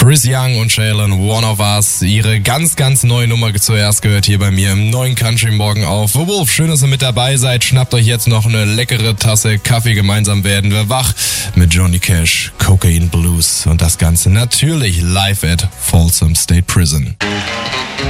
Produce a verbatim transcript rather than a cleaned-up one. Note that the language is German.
Chris Young und Shaylin, One of Us, ihre ganz, ganz neue Nummer zuerst gehört hier bei mir im neuen Country Morgen auf The Wolf. Schön, dass ihr mit dabei seid. Schnappt euch jetzt noch eine leckere Tasse Kaffee. Gemeinsam werden wir wach mit Johnny Cash, Cocaine Blues und das Ganze natürlich live at Folsom State Prison.